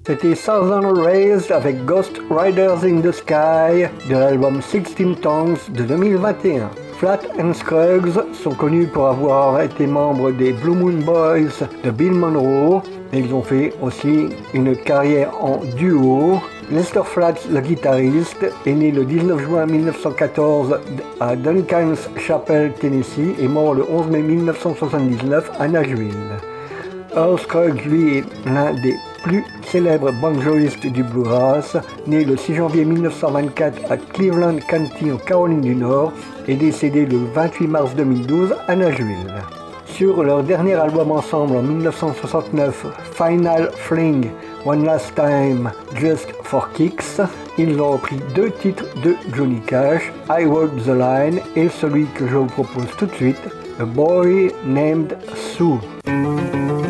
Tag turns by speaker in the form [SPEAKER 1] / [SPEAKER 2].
[SPEAKER 1] C'était Southern Raised avec Ghost Riders in the Sky de l'album 16 Tongues de 2021. Flat and Scruggs sont connus pour avoir été membres des Blue Moon Boys de Bill Monroe, et ils ont fait aussi une carrière en duo. Lester Flatt, le guitariste, est né le 19 juin 1914 à Duncan's Chapel, Tennessee, et mort le 11 mai 1979 à Nashville. Earl Scruggs, lui, est l'un des plus célèbres banjoistes du bluegrass, né le 6 janvier 1924 à Cleveland County en Caroline du Nord et décédé le 28 mars 2012 à Nashville. Sur leur dernier album ensemble en 1969, Final Fling, One Last Time, Just for Kicks, ils ont repris 2 titres de Johnny Cash, I Walk the Line et celui que je vous propose tout de suite, A Boy Named Sue.